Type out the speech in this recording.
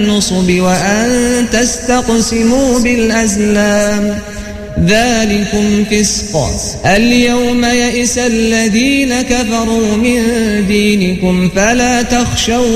النصب وأن تستقسموا بالأزلام ذلكم فسق. اليوم يئس الذين كفروا من دينكم فلا تخشوا